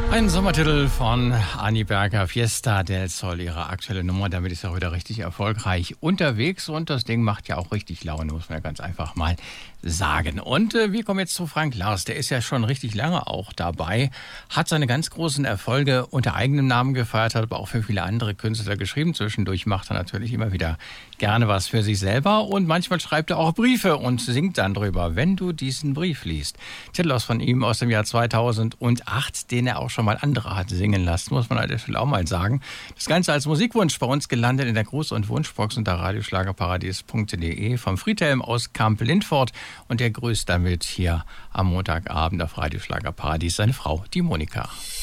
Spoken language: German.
Ein Sommertitel von Anni Berger, Fiesta del Sol, ihre aktuelle Nummer. Damit ist er heute richtig erfolgreich unterwegs und das Ding macht ja auch richtig Laune, muss man ja ganz einfach mal sagen. Und wir kommen jetzt zu Frank Lars, der ist ja schon richtig lange auch dabei, hat seine ganz großen Erfolge unter eigenem Namen gefeiert, hat aber auch für viele andere Künstler geschrieben. Zwischendurch macht er natürlich immer wieder gerne was für sich selber und manchmal schreibt er auch Briefe und singt dann drüber, wenn du diesen Brief liest. Titel aus von ihm aus dem Jahr 2008, den er auch schon mal andere hat singen lassen, muss man an der Stelle auch mal sagen. Das Ganze als Musikwunsch bei uns gelandet in der Gruß- und Wunschbox unter radioschlagerparadies.de vom Friedhelm aus Kamp-Lindfort und der grüßt damit hier am Montagabend auf Radioschlagerparadies seine Frau, die Monika.